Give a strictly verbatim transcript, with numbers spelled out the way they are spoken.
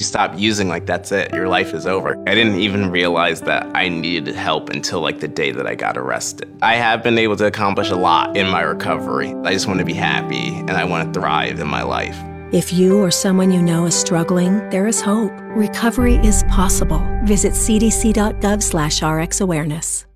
stop using, like, that's it. Your life is over. I didn't even realize that I needed help until, like, the day that I got arrested. I have been able to accomplish a lot in my recovery. I just want to be happy, and I want to thrive in my life. If you or someone you know is struggling, there is hope. Recovery is possible. Visit c d c dot gov slash r x awareness.